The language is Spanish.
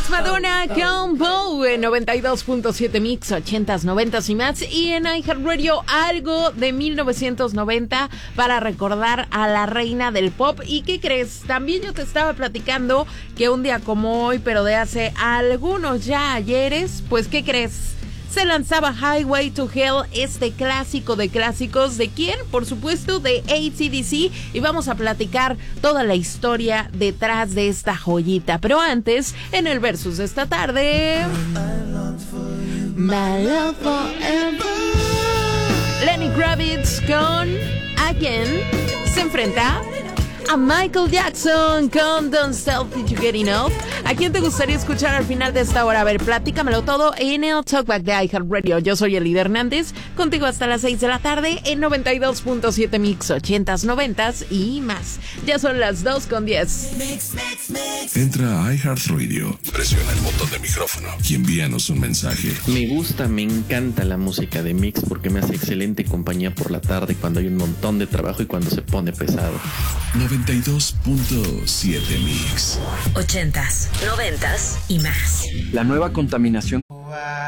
es Madonna con Bow en 92.7 Mix, 80s, 90s y más. Y en iHeartRadio, algo de 1990 para recordar a la reina del pop. ¿Y qué crees? También yo te estaba platicando que un día como hoy, pero de hace algunos ya ayeres, pues ¿qué crees? Se lanzaba Highway to Hell, este clásico de clásicos. ¿De quién? Por supuesto, de AC/DC. Y vamos a platicar toda la historia detrás de esta joyita. Pero antes, en el Versus de esta tarde... My Love Forever. Lenny Kravitz con Again se enfrenta a Michael Jackson con Don't Stop Till You Get Enough. ¿A quién te gustaría escuchar al final de esta hora? A ver, platícamelo todo en el Talkback de iHeartRadio. Yo soy Elida Hernández, contigo hasta las 6 de la tarde en 92.7 Mix, 80s, 90s y más. Ya son las 2:10. Entra a iHeartRadio, presiona el botón de micrófono y envíanos un mensaje. Me gusta, me encanta la música de Mix porque me hace excelente compañía por la tarde cuando hay un montón de trabajo y cuando se pone pesado. 92.7 Mix. 80s, 90s y más. La nueva contaminación